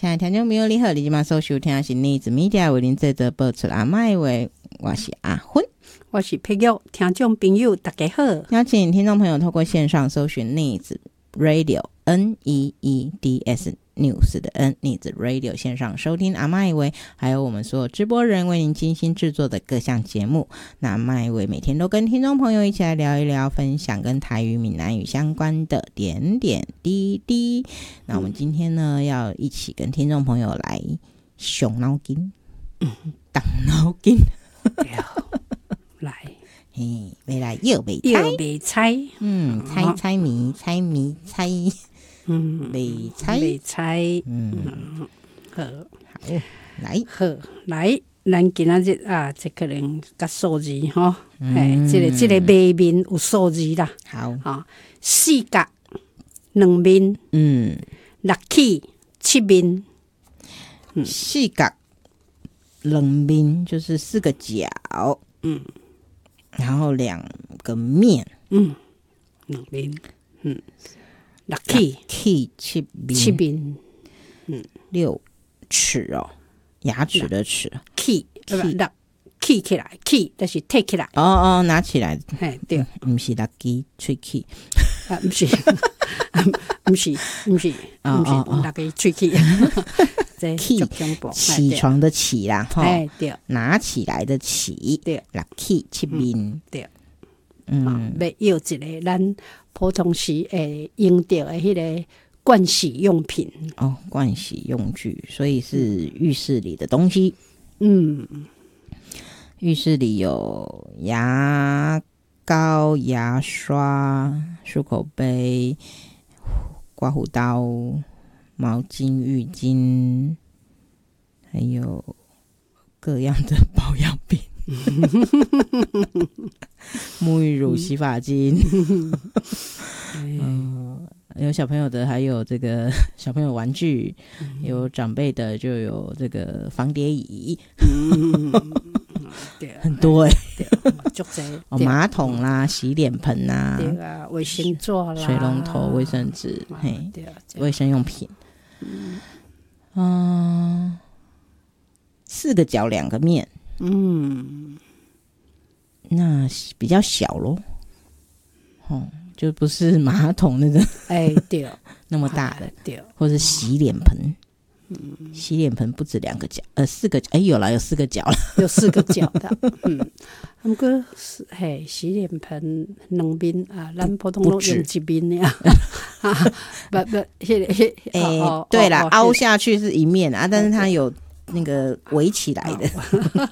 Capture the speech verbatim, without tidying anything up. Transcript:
亲爱的听众朋友你好，你现在所收听的是needs media 为您制作播出阿麦话，我是阿芬， 我是佩玉。听众朋友大家好， 邀请听众朋友透过线上搜寻 needs radio N E E D S news 的 N needs radio 线上收听阿麦维，还有我们所有直播人为您精心制作的各项节目。那阿麦维每天都跟听众朋友一起来聊一聊，分享跟台语闽南语相关的点点滴滴。那我们今天呢，要一起跟听众朋友来伤脑筋动脑筋来嘿，要来又袂猜又袂猜， 嗯，猜猜谜猜谜猜嗯， 袂猜袂猜， 嗯， 好， 好，来， 好，来，咱今仔日啊，这可能甲数字吼，哎，这个这个谜面有数字啦， 好， 啊，四角两面， 嗯， 六起七面， 四角两面就是四个角， 嗯， 然后两个面， 嗯，两面，嗯，六起起七面， 七面， 六齿哦，牙齿的齿， 起，对吧？六起起来，起但是提起来， 哦哦，拿起来， 嘿，对。 不是六支喙齿， 啊，不是，不是，不是，不是，那个喙齿，这起足恐怖。 起床的起啦，哈， 哎，对拿起来的起， 对， 六起七面， 对， 嗯， 要要一个咱普通时会用到的迄个盥洗用品。 哦，盥洗用具，所以是浴室里的东西。 嗯， 浴室里有牙膏、牙刷、漱口杯、刮胡刀、毛巾、浴巾，还有各样的保养品，沐浴乳、洗发精。嗯，有小朋友的，还有这个小朋友玩具，有长辈的，就有这个防跌椅。 嗯，对， 很多哎、 欸，足济哦，马桶啦、洗脸盆啦， 对啊，卫生纸啦、 水龙头、卫生纸，嘿， 对啊， 卫生用品。嗯、呃，四个角两个面， 嗯， 那比较小咯，哦，就不是马桶那种， 哎，对， 那么大的， 对， 或是洗脸盆。嗯，洗脸盆不止两个角，呃，四个角，哎，有了，有四个角了， 有四个角的。嗯，不过嘿，洗脸盆两面啊，咱普通都用一面呀。不不，迄个， 哎，对啦，凹下去是一面啊，但是它有那个围起来的，